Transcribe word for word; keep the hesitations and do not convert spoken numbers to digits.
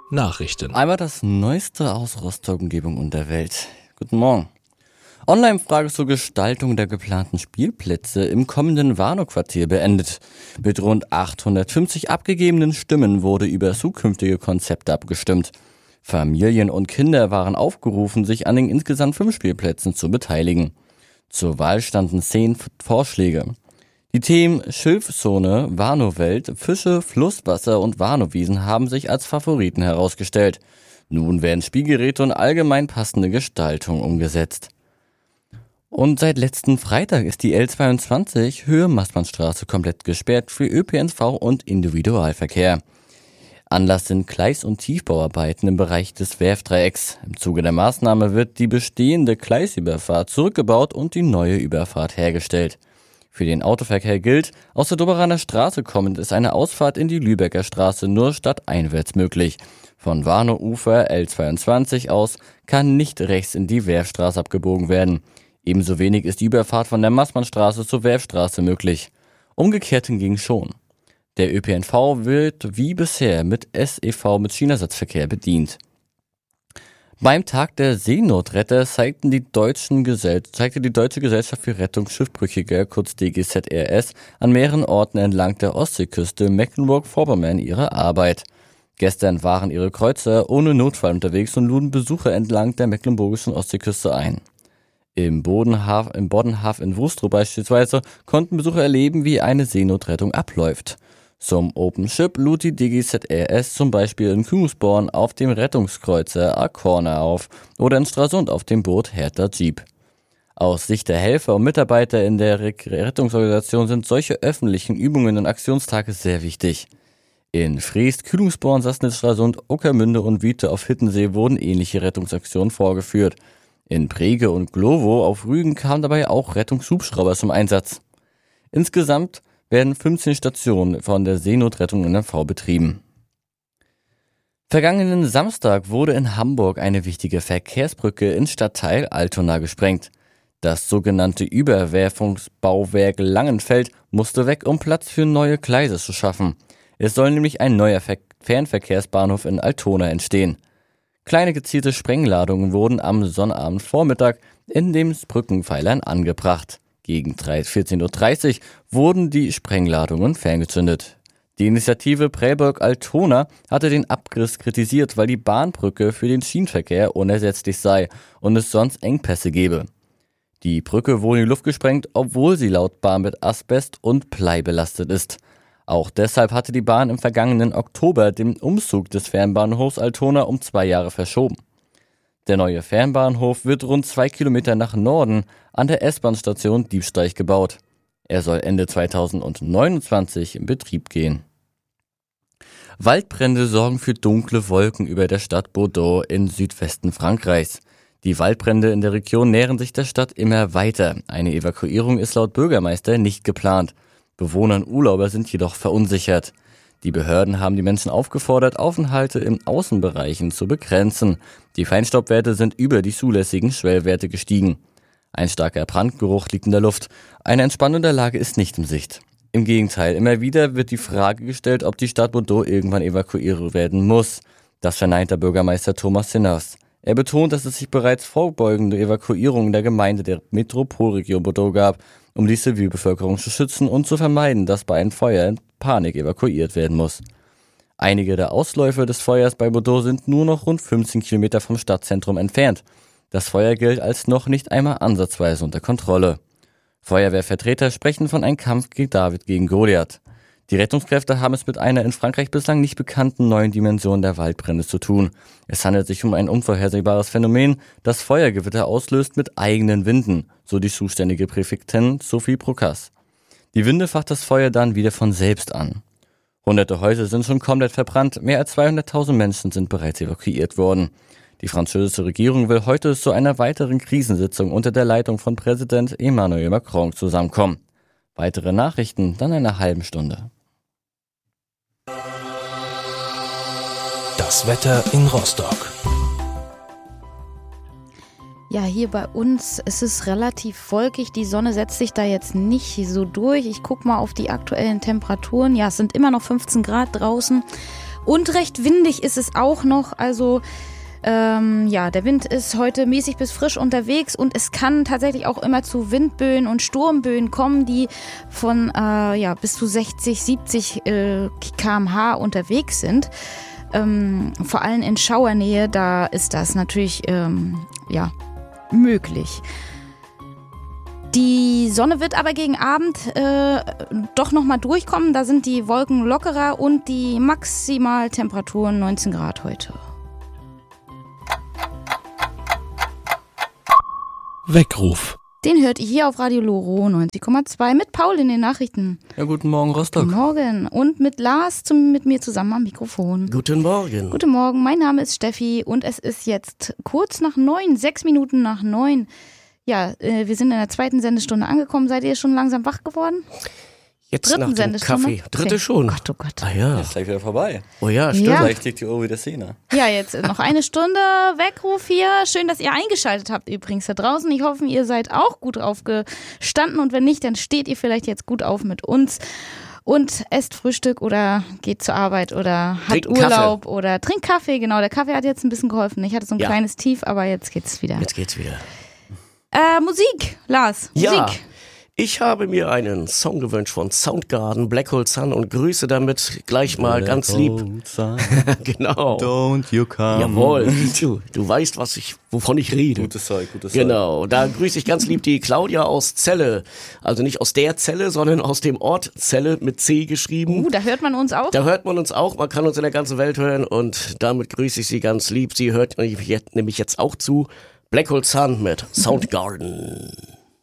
Nachrichten. Einmal das Neueste aus Rostock-Umgebung und der Welt. Guten Morgen. Online-Frage zur Gestaltung der geplanten Spielplätze im kommenden Warnow-Quartier beendet. Mit rund achthundertfünfzig abgegebenen Stimmen wurde über zukünftige Konzepte abgestimmt. Familien und Kinder waren aufgerufen, sich an den insgesamt fünf Spielplätzen zu beteiligen. Zur Wahl standen zehn Vorschläge. Die Themen Schilfzone, Warnow-Welt, Fische, Flusswasser und Warnow-Wiesen haben sich als Favoriten herausgestellt. Nun werden Spielgeräte und allgemein passende Gestaltung umgesetzt. Und seit letzten Freitag ist die L zweiundzwanzig Höhe Maßmannstraße komplett gesperrt für Ö P N V und Individualverkehr. Anlass sind Gleis- und Tiefbauarbeiten im Bereich des Werftdreiecks. Im Zuge der Maßnahme wird die bestehende Gleisüberfahrt zurückgebaut und die neue Überfahrt hergestellt. Für den Autoverkehr gilt, aus der Doberaner Straße kommend ist eine Ausfahrt in die Lübecker Straße nur stadteinwärts möglich. Von Warnow-Ufer L zweiundzwanzig aus kann nicht rechts in die Werfstraße abgebogen werden. Ebenso wenig ist die Überfahrt von der Maßmannstraße zur Werfstraße möglich. Umgekehrt hingegen schon. Der Ö P N V wird wie bisher mit S E V mit Schienenersatzverkehr bedient. Beim Tag der Seenotretter zeigten die deutschen Gesell- zeigte die Deutsche Gesellschaft für Rettung Schiffbrüchiger, kurz D G Z R S, an mehreren Orten entlang der Ostseeküste Mecklenburg-Vorpommern ihre Arbeit. Gestern waren ihre Kreuzer ohne Notfall unterwegs und luden Besucher entlang der mecklenburgischen Ostseeküste ein. Im Bodenhaf, im Boddenhafen in Wustrow beispielsweise konnten Besucher erleben, wie eine Seenotrettung abläuft. Zum Open Ship lud die D G Z R S zum Beispiel in Kungsborn auf dem Rettungskreuzer Arcorna auf oder in Stralsund auf dem Boot Hertha Jeep. Aus Sicht der Helfer und Mitarbeiter in der Rettungsorganisation sind solche öffentlichen Übungen und Aktionstage sehr wichtig. In Freest, Kühlungsborn, Sassnitz, Stralsund, Ueckermünde und Wiete auf Hittensee wurden ähnliche Rettungsaktionen vorgeführt. In Brege und Glovo auf Rügen kamen dabei auch Rettungshubschrauber zum Einsatz. Insgesamt werden fünfzehn Stationen von der Seenotrettung in M V betrieben. Vergangenen Samstag wurde in Hamburg eine wichtige Verkehrsbrücke in Stadtteil Altona gesprengt. Das sogenannte Überwerfungsbauwerk Langenfeld musste weg, um Platz für neue Gleise zu schaffen. Es soll nämlich ein neuer Ver- Fernverkehrsbahnhof in Altona entstehen. Kleine gezielte Sprengladungen wurden am Sonnabendvormittag in den Brückenpfeilern angebracht. Gegen vierzehn Uhr dreißig wurden die Sprengladungen ferngezündet. Die Initiative Prellburg-Altona hatte den Abriss kritisiert, weil die Bahnbrücke für den Schienenverkehr unersetzlich sei und es sonst Engpässe gebe. Die Brücke wurde in die Luft gesprengt, obwohl sie laut Bahn mit Asbest und Blei belastet ist. Auch deshalb hatte die Bahn im vergangenen Oktober den Umzug des Fernbahnhofs Altona um zwei Jahre verschoben. Der neue Fernbahnhof wird rund zwei Kilometer nach Norden an der S-Bahn-Station Diebsteig gebaut. Er soll Ende zweitausendneunundzwanzig in Betrieb gehen. Waldbrände sorgen für dunkle Wolken über der Stadt Bordeaux im Südwesten Frankreichs. Die Waldbrände in der Region nähern sich der Stadt immer weiter. Eine Evakuierung ist laut Bürgermeister nicht geplant. Bewohner und Urlauber sind jedoch verunsichert. Die Behörden haben die Menschen aufgefordert, Aufenthalte in Außenbereichen zu begrenzen. Die Feinstaubwerte sind über die zulässigen Schwellwerte gestiegen. Ein starker Brandgeruch liegt in der Luft. Eine Entspannung der Lage ist nicht in Sicht. Im Gegenteil, immer wieder wird die Frage gestellt, ob die Stadt Bordeaux irgendwann evakuiert werden muss. Das verneint der Bürgermeister Thomas Sinners. Er betont, dass es sich bereits vorbeugende Evakuierungen der Gemeinde der Metropolregion Bordeaux gab, um die Zivilbevölkerung zu schützen und zu vermeiden, dass bei einem Feuer in Panik evakuiert werden muss. Einige der Ausläufer des Feuers bei Bordeaux sind nur noch rund fünfzehn Kilometer vom Stadtzentrum entfernt. Das Feuer gilt als noch nicht einmal ansatzweise unter Kontrolle. Feuerwehrvertreter sprechen von einem Kampf gegen David gegen Goliath. Die Rettungskräfte haben es mit einer in Frankreich bislang nicht bekannten neuen Dimension der Waldbrände zu tun. Es handelt sich um ein unvorhersehbares Phänomen, das Feuergewitter auslöst mit eigenen Winden, so die zuständige Präfektin Sophie Procasse. Die Winde facht das Feuer dann wieder von selbst an. Hunderte Häuser sind schon komplett verbrannt, mehr als zweihunderttausend Menschen sind bereits evakuiert worden. Die französische Regierung will heute zu einer weiteren Krisensitzung unter der Leitung von Präsident Emmanuel Macron zusammenkommen. Weitere Nachrichten dann in einer halben Stunde. Das Wetter in Rostock. Ja, hier bei uns ist es relativ wolkig. Die Sonne setzt sich da jetzt nicht so durch. Ich gucke mal auf die aktuellen Temperaturen. Ja, es sind immer noch fünfzehn Grad draußen. Und recht windig ist es auch noch, also ähm, ja, der Wind ist heute mäßig bis frisch unterwegs und es kann tatsächlich auch immer zu Windböen und Sturmböen kommen, die von äh, ja, bis zu sechzig, siebzig äh, Kilometer pro Stunde unterwegs sind. Ähm, vor allem in Schauernähe, da ist das natürlich ähm, ja, möglich. Die Sonne wird aber gegen Abend äh, doch nochmal durchkommen. Da sind die Wolken lockerer und die Maximaltemperaturen neunzehn Grad heute. Weckruf. Den hört ihr hier auf Radio Loro neunzig Komma zwei mit Paul in den Nachrichten. Ja, guten Morgen, Rostock. Guten Morgen. Und mit Lars zum, mit mir zusammen am Mikrofon. Guten Morgen. Guten Morgen, mein Name ist Steffi und es ist jetzt kurz nach neun, sechs Minuten nach neun. Ja, äh, wir sind in der zweiten Sendestunde angekommen. Seid ihr schon langsam wach geworden? Jetzt Dritten nach dem Sendestunde? Kaffee. Dritte Okay. schon. Oh Gott, oh Gott. Ah ja. Ist gleich wieder vorbei. Oh ja, stimmt. Ja. Gleich liegt die Uhr wieder Szene. Ja, jetzt noch eine Stunde Weckruf hier. Schön, dass ihr eingeschaltet habt übrigens da draußen. Ich hoffe, ihr seid auch gut aufgestanden und wenn nicht, dann steht ihr vielleicht jetzt gut auf mit uns und esst Frühstück oder geht zur Arbeit oder habt Trinkt Urlaub oder trinkt Kaffee. Genau, der Kaffee hat jetzt ein bisschen geholfen. Ich hatte so ein Ja. kleines Tief, aber jetzt geht's wieder. Jetzt geht's wieder. Äh, Musik, Lars. Ja. Musik. Ich habe mir einen Song gewünscht von Soundgarden, Black Hole Sun und grüße damit gleich mal ganz lieb. Genau. Don't you come. Jawohl. Du, du weißt, was ich, wovon ich rede. Gutes Zeug, gutes Zeug. Genau, da grüße ich ganz lieb die Claudia aus Celle. Also nicht aus der Zelle, sondern aus dem Ort Celle mit C geschrieben. Uh, da hört man uns auch. Da hört man uns auch, man kann uns in der ganzen Welt hören und damit grüße ich sie ganz lieb. Sie hört nämlich jetzt auch zu Black Hole Sun mit Soundgarden.